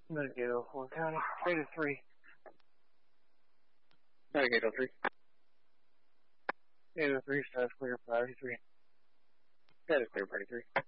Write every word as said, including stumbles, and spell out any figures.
Medicaid oh four County, Beta three. Medicaid oh three. Beta three, status clear, priority three. Status clear, priority three.